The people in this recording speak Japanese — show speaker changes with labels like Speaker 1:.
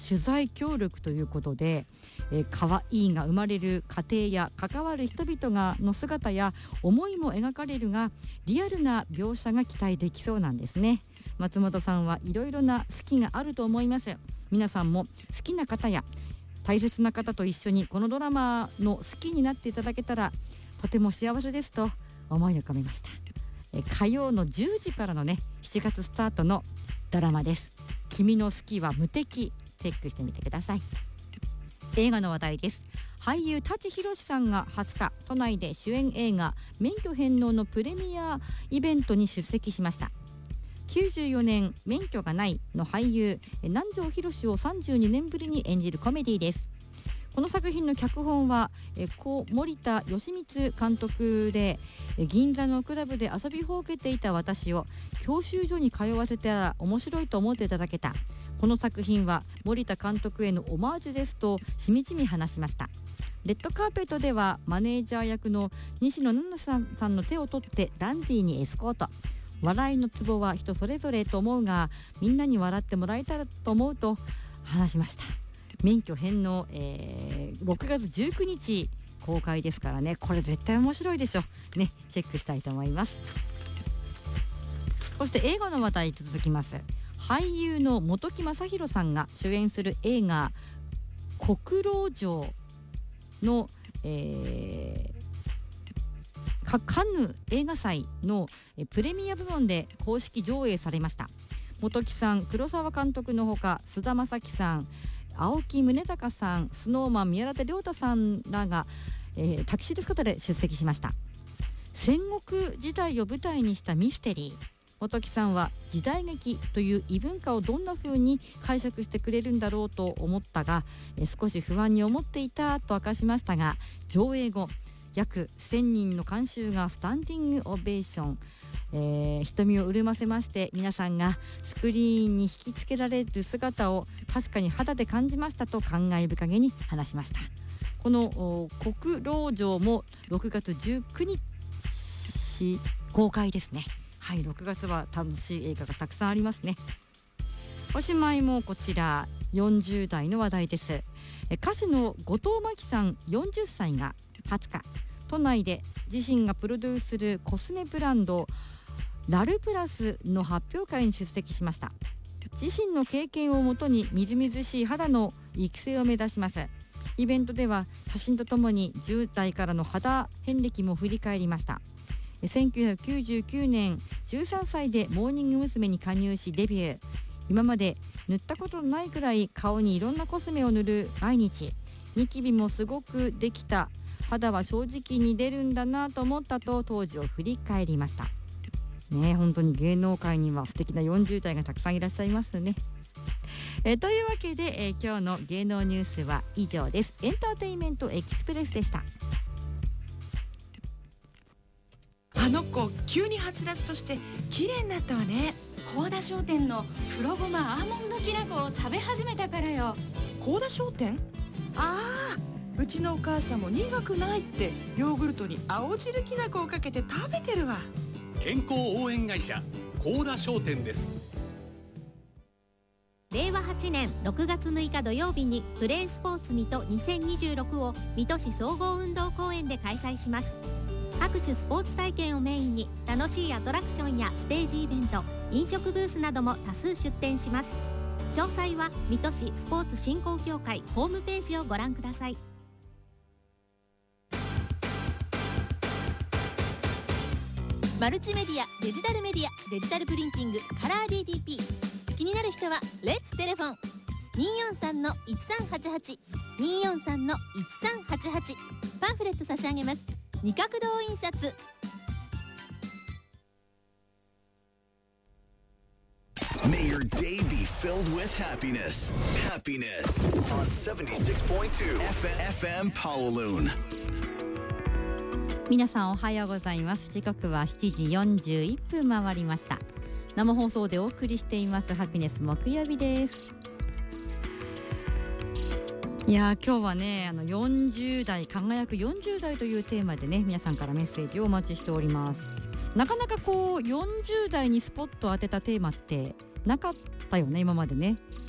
Speaker 1: 取材協力ということで、可愛いが生まれる家庭や関わる人々の姿や思いも描かれるが、リアルな描写が期待できそうなんですね。松本さんはいろいろな好きがあると思います。皆さんも好きな方や大切な方と一緒にこのドラマの好きになっていただけたらとても幸せですと思いを込めました。火曜の10時からのね、7月スタートのドラマです。君の好きは無敵、チェックしてみてください。映画の話題です。俳優舘ひろしさんが20日都内で主演映画免許返納のプレミアイベントに出席しました。94年免許がないの俳優南條ひろしを32年ぶりに演じるコメディです。この作品の脚本は故森田義満監督で、銀座のクラブで遊びほうけていた私を教習所に通わせたら面白いと思っていただけた。この作品は森田監督へのオマージュですとしみじみ話しました。レッドカーペットではマネージャー役の西野七瀬さんの手を取ってダンディーにエスコート。笑いのツボは人それぞれと思うが、みんなに笑ってもらえたらと思うと話しました。免許返納、6月19日公開ですからね、これ絶対面白いでしょね。チェックしたいと思います。そして映画の話題続きます。俳優の本木雅弘さんが主演する映画国老城の、カンヌ映画祭のプレミア部門で公式上映されました。本木さん、黒沢監督のほか菅田将暉さん、青木宗隆さん、SnowMan宮舘涼太さんらが、タキシード姿で出席しました。戦国時代を舞台にしたミステリー。本木さんは時代劇という異文化をどんな風に解釈してくれるんだろうと思ったが、少し不安に思っていたと明かしましたが、上映後約1000人の観衆がスタンディングオベーション、瞳を潤ませまして、皆さんがスクリーンに引きつけられる姿を確かに肌で感じましたと感慨深げに話しました。この国老城も6月19日公開ですね。はい、6月は楽しい映画がたくさんありますね。おしまいもこちら40代の話題です。歌手の後藤真希さん40歳が20日都内で自身がプロデュースするコスメブランドラルプラスの発表会に出席しました。自身の経験をもとにみずみずしい肌の育成を目指します。イベントでは写真とともに10代からの肌遍歴も振り返りました。1999年13歳でモーニング娘。に加入しデビュー。今まで塗ったことのないくらい顔にいろんなコスメを塗る毎日。ニキビもすごくできた。肌は正直に出るんだなと思ったと当時を振り返りましたね。本当に芸能界には素敵な40代がたくさんいらっしゃいますね。というわけで、今日の芸能ニュースは以上です。エンターテインメントエキスプレスでした。
Speaker 2: あの子急にはつらつとして綺麗になったわね。
Speaker 3: 幸田商店の黒ごまアーモンドきな粉を食べ始めたからよ。
Speaker 2: 幸田商店？ああ、うちのお母さんも苦くないってヨーグルトに青汁きな粉をかけて食べてるわ。
Speaker 4: 健康応援会社幸田商店です。
Speaker 5: 令和8年6月6日土曜日にプレースポーツ水戸2026を水戸市総合運動公園で開催します。各種スポーツ体験をメインに楽しいアトラクションやステージイベント、飲食ブースなども多数出展します。詳細は水戸市スポーツ振興協会ホームページをご覧ください。
Speaker 6: マルチメディア、デジタルメディア、デジタルプリンティング、カラー DTP。 気になる人はレッツテレフォン 243-1388 243-1388。 パンフレット差し上げます。二角堂印刷。
Speaker 7: May your day be filled with happiness. Happiness on 76.2 FM Powaloon。
Speaker 1: 皆さんおはようございます。時刻は7時41分回りました。生放送でお送りしていますハピネス木曜日です。いや今日はね40代輝く40代というテーマでね皆さんからメッセージをお待ちしております。なかなかこう40代にスポットを当てたテーマってなかったよね今までね。